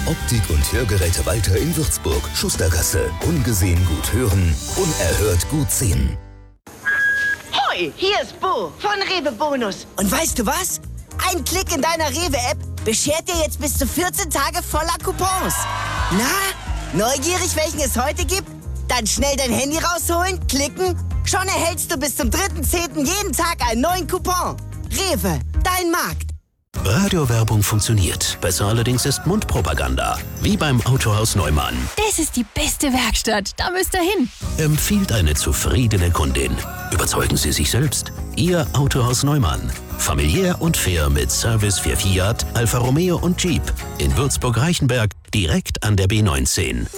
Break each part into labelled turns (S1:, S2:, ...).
S1: Optik- und Hörgeräte Walter in Würzburg. Schustergasse. Ungesehen gut hören, unerhört gut sehen.
S2: Hoi, hier ist Bo von Rewe Bonus.
S3: Und weißt du was? Ein Klick in deiner Rewe-App beschert dir jetzt bis zu 14 Tage voller Coupons. Na, neugierig, welchen es heute gibt? Dann schnell dein Handy rausholen, klicken. Schon erhältst du bis zum 3.10. jeden Tag einen neuen Coupon. Rewe, dein Markt.
S4: Radiowerbung funktioniert. Besser allerdings ist Mundpropaganda. Wie beim Autohaus Neumann.
S5: Das ist die beste Werkstatt. Da müsst ihr hin.
S4: Empfiehlt eine zufriedene Kundin. Überzeugen Sie sich selbst. Ihr Autohaus Neumann. Familiär und fair mit Service für Fiat, Alfa Romeo und Jeep. In Würzburg-Reichenberg, direkt an der B19.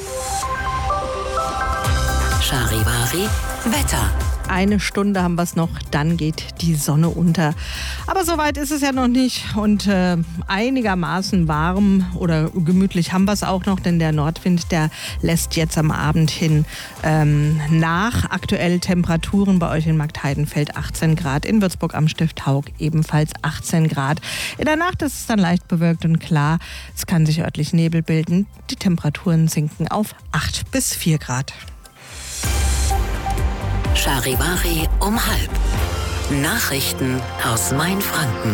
S6: Charivari Wetter.
S5: Eine Stunde haben wir es noch, dann geht die Sonne unter. Aber so weit ist es ja noch nicht und einigermaßen warm oder gemütlich haben wir es auch noch, denn der Nordwind, der lässt jetzt am Abend hin nach. Aktuell Temperaturen bei euch in Marktheidenfeld 18 Grad, in Würzburg am Stift Haug ebenfalls 18 Grad. In der Nacht ist es dann leicht bewölkt und klar, es kann sich örtlich Nebel bilden. Die Temperaturen sinken auf 8 bis 4 Grad.
S6: Charivari um 12:30. Nachrichten aus Mainfranken.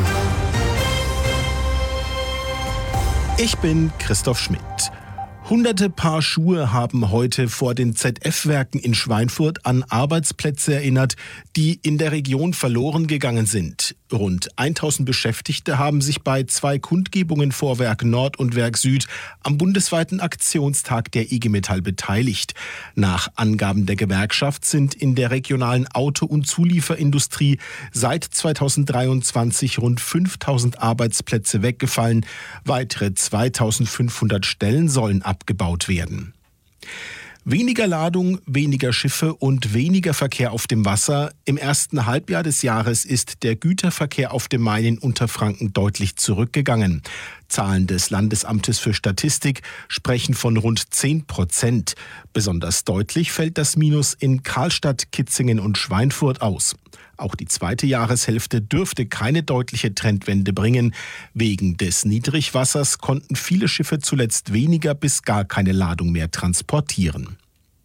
S7: Ich bin Christoph Schmidt. Hunderte Paar Schuhe haben heute vor den ZF-Werken in Schweinfurt an Arbeitsplätze erinnert, die in der Region verloren gegangen sind. Rund 1000 Beschäftigte haben sich bei 2 Kundgebungen vor Werk Nord und Werk Süd am bundesweiten Aktionstag der IG Metall beteiligt. Nach Angaben der Gewerkschaft sind in der regionalen Auto- und Zulieferindustrie seit 2023 rund 5000 Arbeitsplätze weggefallen. Weitere 2500 Stellen sollen abgebaut werden. Weniger Ladung, weniger Schiffe und weniger Verkehr auf dem Wasser. Im ersten Halbjahr des Jahres ist der Güterverkehr auf dem Main in Unterfranken deutlich zurückgegangen. Zahlen des Landesamtes für Statistik sprechen von rund 10%. Besonders deutlich fällt das Minus in Karlstadt, Kitzingen und Schweinfurt aus. Auch die zweite Jahreshälfte dürfte keine deutliche Trendwende bringen. Wegen des Niedrigwassers konnten viele Schiffe zuletzt weniger bis gar keine Ladung mehr transportieren.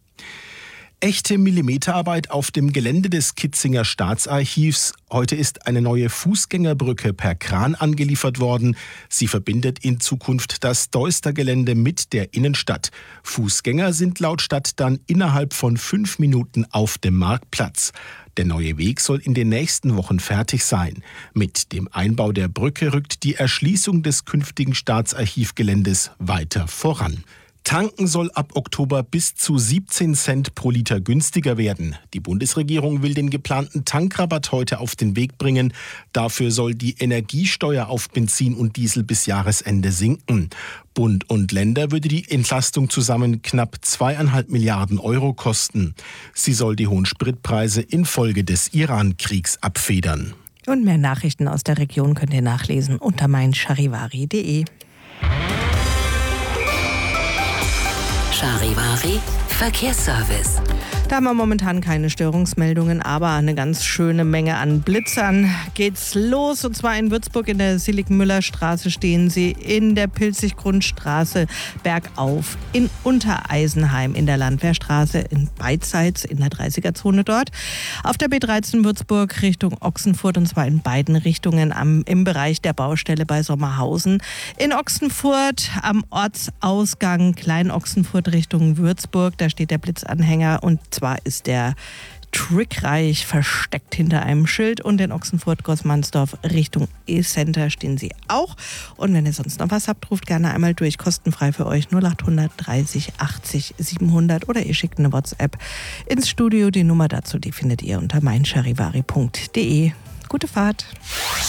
S7: Echte Millimeterarbeit auf dem Gelände des Kitzinger Staatsarchivs. Heute ist eine neue Fußgängerbrücke per Kran angeliefert worden. Sie verbindet in Zukunft das Deuster-Gelände mit der Innenstadt. Fußgänger sind laut Stadt dann innerhalb von 5 Minuten auf dem Marktplatz. Der neue Weg soll in den nächsten Wochen fertig sein. Mit dem Einbau der Brücke rückt die Erschließung des künftigen Staatsarchivgeländes weiter voran. Tanken soll ab Oktober bis zu 17 Cent pro Liter günstiger werden. Die Bundesregierung will den geplanten Tankrabatt heute auf den Weg bringen. Dafür soll die Energiesteuer auf Benzin und Diesel bis Jahresende sinken. Bund und Länder würde die Entlastung zusammen knapp 2,5 Milliarden Euro kosten. Sie soll die hohen Spritpreise infolge des Iran-Kriegs abfedern.
S5: Und mehr Nachrichten aus der Region könnt ihr nachlesen unter meincharivari.de.
S6: Charivari Verkehrsservice.
S5: Da haben wir momentan keine Störungsmeldungen, aber eine ganz schöne Menge an Blitzern geht's los. Und zwar in Würzburg in der Selig-Müller-Straße stehen sie, in der Pilzig-Grundstraße bergauf, in Untereisenheim in der Landwehrstraße, in beidseits in der 30er-Zone dort. Auf der B13 Würzburg Richtung Ochsenfurt, und zwar in beiden Richtungen im Bereich der Baustelle bei Sommerhausen. In Ochsenfurt am Ortsausgang Klein-Ochsenfurt Richtung Würzburg, da steht der Blitzanhänger, und zwar ist der trickreich versteckt hinter einem Schild. Und in Ochsenfurt-Großmannsdorf Richtung E-Center stehen sie auch. Und wenn ihr sonst noch was habt, ruft gerne einmal durch, kostenfrei für euch 0800 30 80 700 oder ihr schickt eine WhatsApp ins Studio. Die Nummer dazu, die findet ihr unter meincharivari.de. Gute Fahrt.